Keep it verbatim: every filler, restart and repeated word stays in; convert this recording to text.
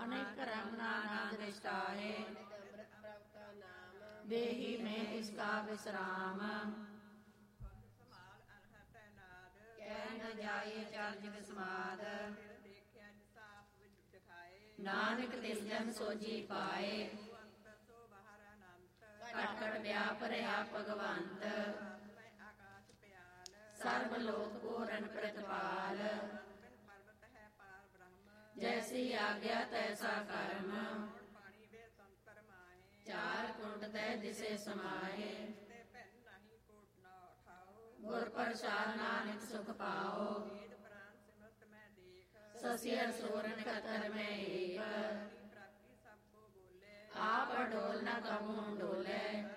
अनेक रंग नाना दृष्टाए, अमृत प्रभु का नाम, देही में इसका विश्राम। कह न जाए चर्ज समाद, नानक तिस जन सोजी पाए। कट कट व्याप रहा भगवंत, सर्व लोक पूरन प्रतिपाल। जैसी आज्ञा तैसा कर्म, चार कुंड तय दिसे समाए। गुर प्रसाद नानक सुख पाओ, ससियर सोरन कतर में एक। आप डोल न कबू डोले,